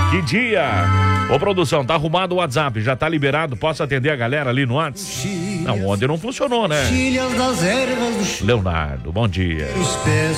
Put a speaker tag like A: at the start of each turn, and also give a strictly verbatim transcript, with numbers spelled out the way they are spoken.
A: Que dia! Ô, produção, tá arrumado o WhatsApp, já tá liberado, posso atender a galera ali no WhatsApp? Não, ontem não funcionou, né? Leonardo, bom dia.